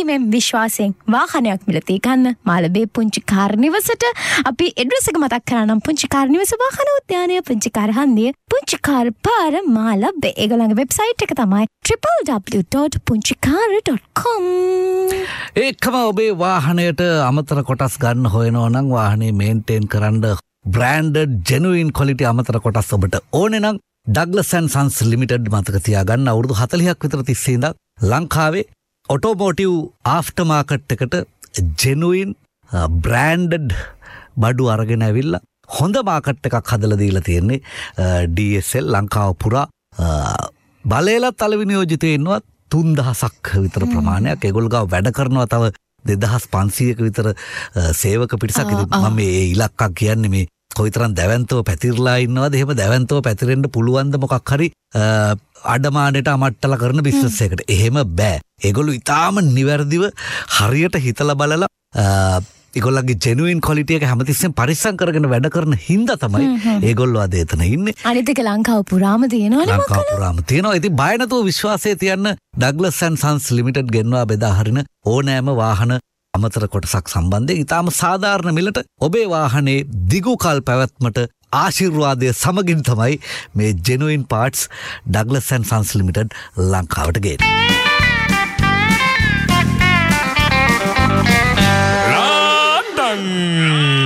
හැඟීමෙන් විශ්වාසයෙන් වාහනයක් මිලදී ගන්න මාළඹේ පුංචි කාර් නිවසට අපි ඇඩ්‍රස් එක මතක් කරා නම් පුංචි කාර් නිවස වාහන උද්‍යානය පුංචි කාර් හන්දිය පුංචි කාර් පාර මාළඹේ. ඒගොල්ලන්ගේ වෙබ්සයිට් එක තමයි www.punchikar.com. ඒකම ඔබේ වාහනයට අමතර කොටස් ගන්න හොයනවා නම් වාහනේ මේන්ටේන් කරන්න බ්‍රෑන්ඩඩ් ජෙනුයින් ක්වොලිටි අමතර කොටස් ඔබට ඕනේ නම් ඩග්ලස් ඇන්ඩ් සන්ස් ලිමිටඩ් මතක තියාගන්න. අවුරුදු 40ක් විතර තිස්සේ ඉඳන් ලංකාවේ ඔටෝමෝටිව් ආෆ්ටර් මාකට් එකට ජෙනුයින් බ්‍රෑන්ඩඩ් බඩු අරගෙන ඇවිල්ලා හොඳ මාකට් එකක් හදලා දීලා තියෙන්නේ. DSL ලංකාව පුරා බලයලත් අලවිනියෝජිතය ඉන්නවා 3000ක් විතර ප්‍රමාණයක්. ඒගොල්ලෝ ගාව වැඩ කරනවා තව 2500ක විතර සේවක පිරිසක්. ඉතින් මම මේ ඉලක්කක් කියන්නේ මේ කොයිතරම් දැවැන්තව පැතිරලා ඉන්නවද? එහෙම දැවැන්තව පැතිරෙන්න පුළුවන්ද මොකක් හරි අඩමාණයට අමට්ටලා කරන බිස්නස් එකකට? එහෙම බෑ. ඒගොල්ලෝ ඊටාම නිවැරදිව හරියට හිතලා බලලා ඒගොල්ලන්ගේ ජෙනුයින් ක්වොලිටි එක හැමතිස්සෙම පරිස්සම් කරගෙන වැඩ කරන හින්දා තමයි ඒගොල්ලෝ අද එතන ඉන්නේ. අනිත් එක ලංකාව පුරාම තියෙනවනේ. ලංකාව පුරාම තියෙනවා. ඉතින් බය නැතුව විශ්වාසය තියන්න ඩග්ලස් ඇන්ඩ් සන්ස් ලිමිටඩ් ගෙන්වා බෙදා හරින ඕනෑම වාහන අමතර කොටසක් සම්බන්ධයෙන් ඉතාම සාධාරණ මිලට ඔබේ වාහනේ දිගු කල් පැවැත්මට ආශිර්වාදය සමගින් තමයි මේ genuine parts Douglas and සන්ස් limited ලංකාවට ගේන්නේ. London